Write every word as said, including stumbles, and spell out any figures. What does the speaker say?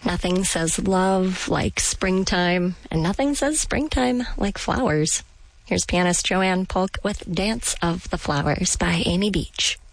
Nothing says love like springtime, and nothing says springtime like flowers. Here's pianist Joanne Polk with Dance of the Flowers by Amy Beach.